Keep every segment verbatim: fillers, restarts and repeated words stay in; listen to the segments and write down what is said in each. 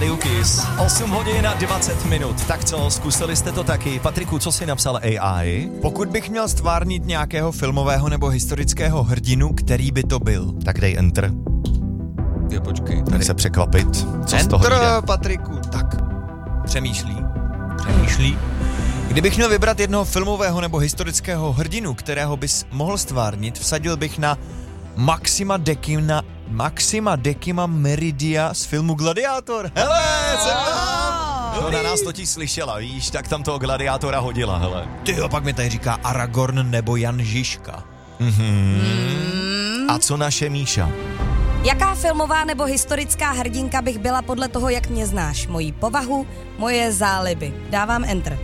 Rádiu Kiss. osm hodin a dvacet minut. Tak co, zkusili jste to taky? Patriku, co si napsal A I? Pokud bych měl stvárnit nějakého filmového nebo historického hrdinu, který by to byl? Tak dej enter. Jo, počkej. Tak se překvapit, co z toho Enter, jde. Patriku. Tak, přemýšlí. Přemýšlí. Kdybych měl vybrat jednoho filmového nebo historického hrdinu, kterého bys mohl stvárnit, vsadil bych na Maxima Dekima, Maxima Dekima Meridia z filmu Gladiátor. Hele, jsem tam. No na nás totiž slyšela, víš, tak tam toho gladiátora hodila, hele. Tyjo, pak mi tady říká Aragorn nebo Jan Žižka. Mm. A co naše Míša? Jaká filmová nebo historická hrdinka bych byla podle toho, jak mě znáš? Moji povahu, moje záliby. Dávám enter.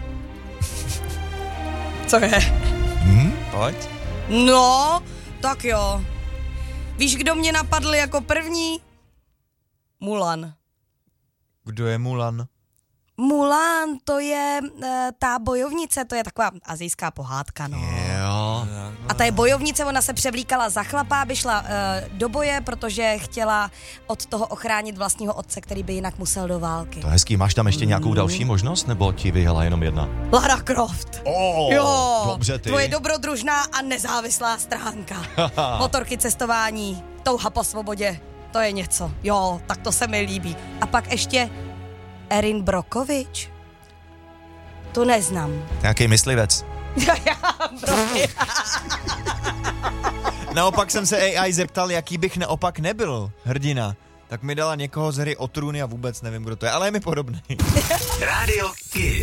Co je? Hm, pojď. No, tak jo. Víš, kdo mě napadl jako první? Mulan. Kdo je Mulan? Mulan, to je uh, ta bojovnice, to je taková asijská pohádka, no. Jo. A ta je bojovnice, ona se převlíkala za chlapa, aby šla uh, do boje, protože chtěla od toho ochránit vlastního otce, který by jinak musel do války. To je hezký, máš tam ještě nějakou další možnost, nebo ti vyjela jenom jedna? Lara Croft. Oh, Jo, dobře ty. tvoje dobrodružná a nezávislá stránka. Motorky, cestování, touha po svobodě, to je něco. Jo, tak to se mi líbí. A pak ještě Erin Brockovich. Tu neznám. Nějaký myslivec. Naopak jsem se A I zeptal, jaký bych naopak nebyl hrdina. Tak mi dala někoho z hry o trůny a vůbec nevím, kdo to je, ale je mi podobný. Rádio Kiss.